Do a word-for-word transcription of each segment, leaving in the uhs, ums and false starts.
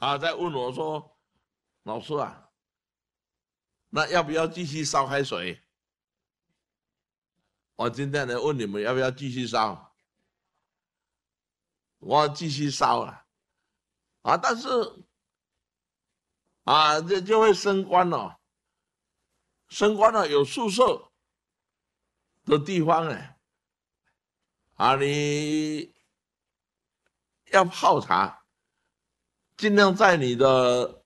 啊，在问我说：“老师啊，那要不要继续烧开水？”我今天来问你们要不要继续烧，我要继续烧了啊，但是啊，这就会升官了，升官了有宿舍的地方呢，啊，你要泡茶，尽量在你的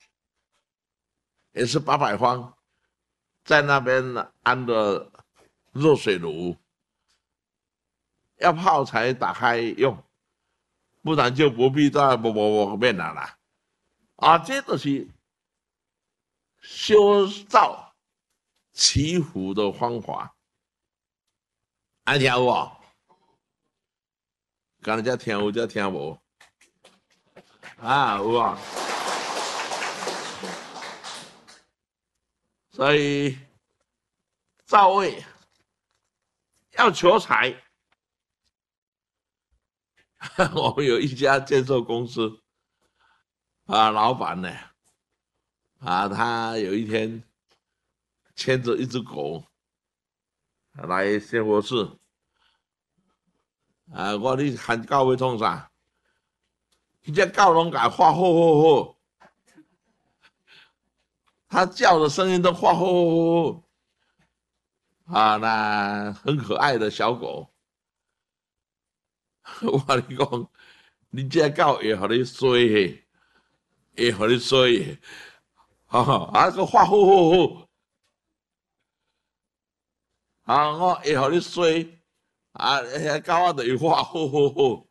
也是八百方，在那边安的热水炉，要泡才打开用，不然就不必在不不不面了啦。啊，这就是修造祈福的方法。爱听有无？刚才才听有，才听无？啊，有啊。所以造位要求财。我们有一家建设公司啊，老板呢啊，他有一天牵着一只狗来仙佛寺啊，我你喊狗要创啥？这只狗拢甲画好好好，它叫的声音都画好好好啊，那很可爱的小狗。我跟你讲，你这狗会互你衰嘿，会互你衰嘿，啊，啊个画好好好，啊，我会互你衰，啊，遐狗仔就画好好好，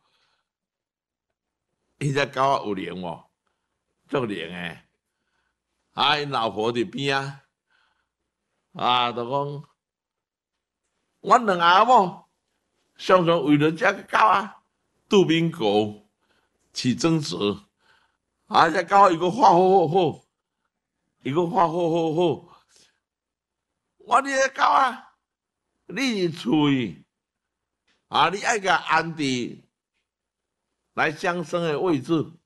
迄只狗仔有灵哦，足灵诶，啊，因老婆伫边啊，啊，就讲，阮两阿某常常为了这个狗啊，杜宾狗起争执。啊！只狗伊个画好好好，伊个画好好好。我你个狗啊，你喙啊，你爱甲安伫来相生的位置，